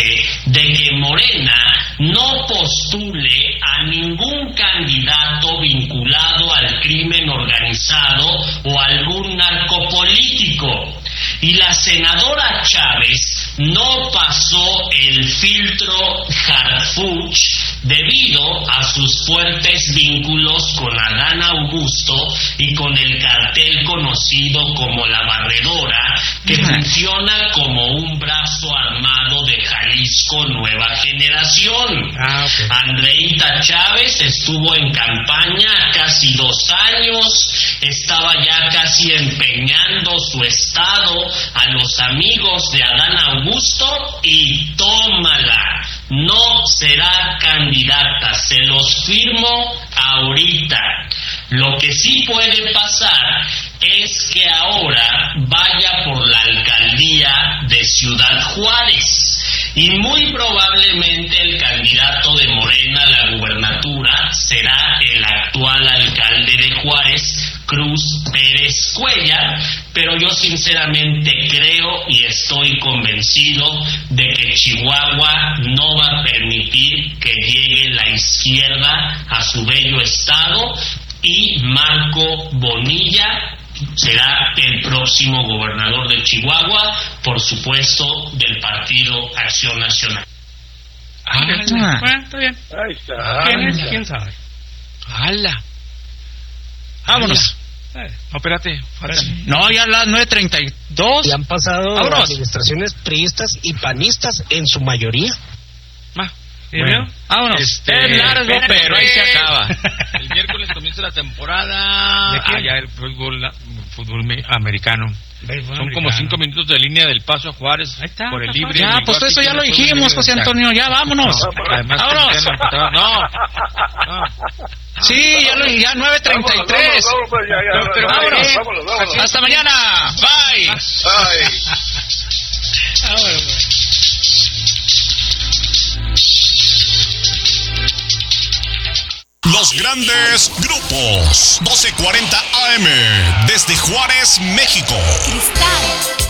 parte de que Morena no postule a ningún candidato vinculado al crimen organizado o algún narcopolítico. Y la senadora Chávez no pasó el filtro Harfuch debido a sus fuertes vínculos con Adán Augusto y con el cartel conocido como La Barredora, que funciona como un brazo armado de Jalisco Nueva Generación. Okay. Andreita Chávez estuvo en campaña casi 2 años, estaba ya casi empeñando su estado a los amigos de Adán Augusto y tómala, no será candidata, se los firmo ahorita. Lo que sí puede pasar es que ahora vaya por la alcaldía de Ciudad Juárez y muy probablemente el candidato de Morena a la gubernatura será el actual alcalde de Juárez, Cruz Pérez Cuellar, pero yo sinceramente creo y estoy convencido de que Chihuahua no va a permitir que llegue la izquierda a su bello estado y Marco Bonilla será el próximo gobernador de Chihuahua, por supuesto, del Partido Acción Nacional. Bueno, está bien. Ahí está. ¿Quién sabe? ¡Hala! Vámonos. No, espérate, faltan. No, ya a las 9:32. Y han pasado ¡vámonos! administraciones priistas y panistas en su mayoría. Bueno, vámonos. Es largo, pero ahí se acaba. El miércoles comienza la temporada. Ya el fútbol americano. Son como 5 minutos de línea del Paso a Juárez. Ahí está. Por el libre. Ya, pues eso ya lo dijimos, José Antonio. Ya, vámonos. Además, vámonos. No. Sí, ya 9:33. Vámonos. Hasta mañana. Bye. Los grandes grupos. 1240 AM. Desde Juárez, México. Cristal